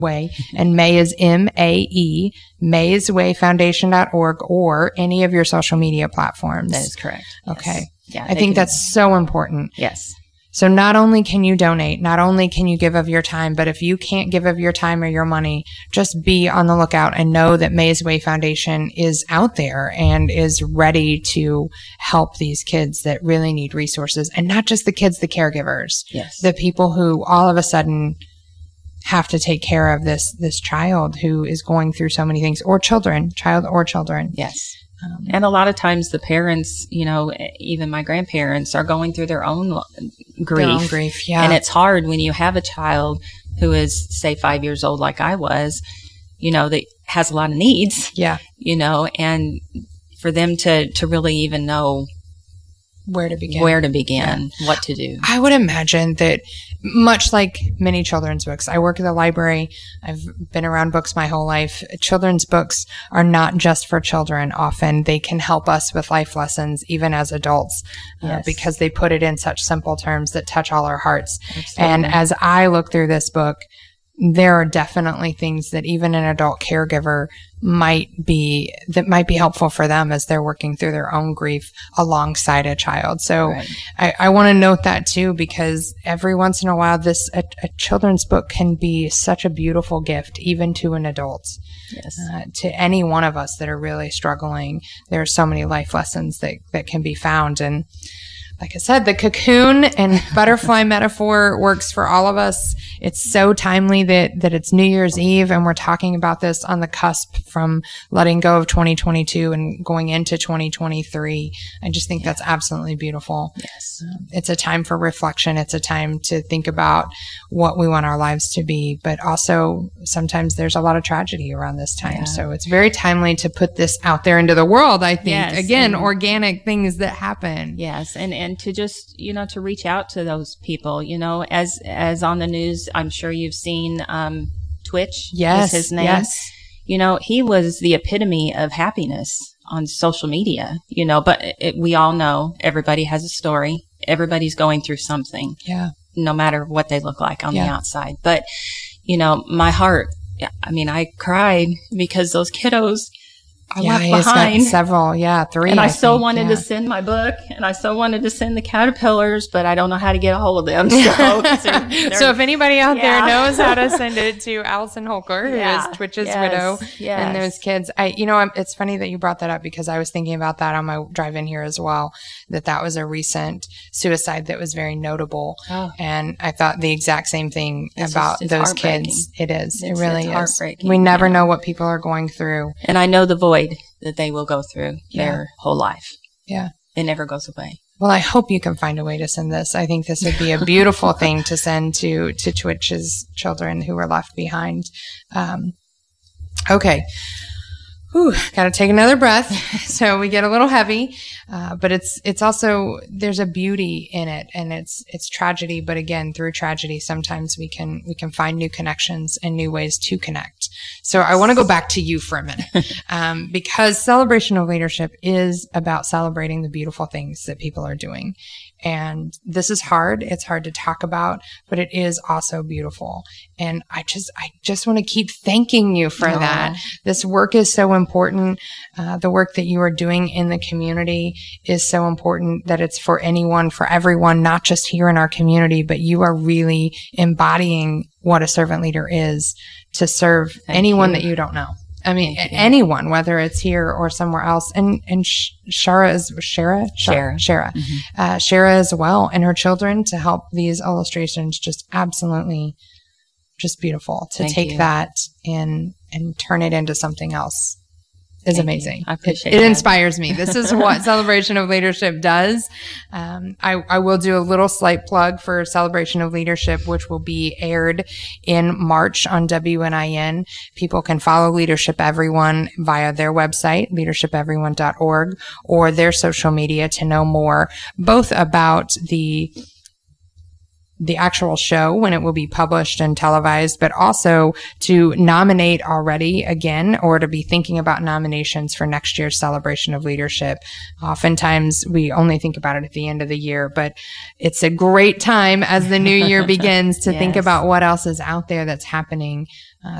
Way, and May is M-A-E, mayswayfoundation.org, or any of your social media platforms. That is correct. Okay. Yes. Yeah, I think that's so important. Yes. So not only can you donate, not only can you give of your time, but if you can't give of your time or your money, just be on the lookout and know that May's Way Foundation is out there and is ready to help these kids that really need resources. And not just the kids, the caregivers. Yes. The people who all of a sudden have to take care of this child who is going through so many things, or child or children. Yes. And a lot of times the parents, even my grandparents, are going through their own grief. Yeah. And it's hard when you have a child who is, say, 5 years old, like I was, that has a lot of needs. Yeah. And for them to really even know where to begin, what to do. I would imagine that, much like many children's books, I work at the library. I've been around books my whole life. Children's books are not just for children. Often they can help us with life lessons, even as adults, because they put it in such simple terms that touch all our hearts. Absolutely. And as I look through this book, there are definitely things that even an adult caregiver might be helpful for them as they're working through their own grief alongside a child. So right. I want to note that too, because every once in a while, a children's book can be such a beautiful gift, even to an adult. Yes. To any one of us that are really struggling. There are so many life lessons that can be found. And like I said, the cocoon and butterfly metaphor works for all of us. It's so timely that it's New Year's Eve, and we're talking about this on the cusp from letting go of 2022 and going into 2023. I just think that's absolutely beautiful. Yes. It's a time for reflection. It's a time to think about what we want our lives to be, but also sometimes there's a lot of tragedy around this time. Yeah. So it's very timely to put this out there into the world, I think. Yes. Again, organic things that happen. Yes. And to just, to reach out to those people, as on the news, I'm sure you've seen, Twitch. Yes. Is his name. Yes. He was the epitome of happiness on social media, but we all know everybody has a story. Everybody's going through something. Yeah. No matter what they look like on the outside. But, my heart, I cried because those kiddos I left behind. Several, 3. And I so wanted to send my book, and I so wanted to send the caterpillars, but I don't know how to get a hold of them. So, so if anybody out there knows how to send it to Allison Holker, who is Twitch's widow, and those kids, it's funny that you brought that up, because I was thinking about that on my drive in here as well, that was a recent suicide that was very notable. Oh. And I thought the exact same thing about those kids. It is. It really is. We never know what people are going through. And I know the void that they will go through their whole life. Yeah. It never goes away. Well, I hope you can find a way to send this. I think this would be a beautiful thing to send to Twitch's children who were left behind. Okay. Got to take another breath. So we get a little heavy, but it's also, there's a beauty in it, and it's tragedy. But again, through tragedy, sometimes we can find new connections and new ways to connect. So I want to go back to you for a minute, because Celebration of Leadership is about celebrating the beautiful things that people are doing. And this is hard. It's hard to talk about, but it is also beautiful. And I just want to keep thanking you for that. This work is so important. The work that you are doing in the community is so important, that it's for anyone, for everyone, not just here in our community, but you are really embodying what a servant leader is, to serve anyone that you don't know. Anyone, whether it's here or somewhere else. And Shara. Mm-hmm. Shara as well, and her children, to help these illustrations just absolutely just beautiful. To take that and turn it into something else is amazing. I appreciate it. It inspires me. This is what Celebration of Leadership does. I will do a little slight plug for Celebration of Leadership, which will be aired in March on WNIN. People can follow Leadership Everyone via their website, leadershipeveryone.org, or their social media to know more, both about the actual show when it will be published and televised, but also to nominate already again, or to be thinking about nominations for next year's Celebration of Leadership. Oftentimes we only think about it at the end of the year, but it's a great time as the new year begins to think about what else is out there that's happening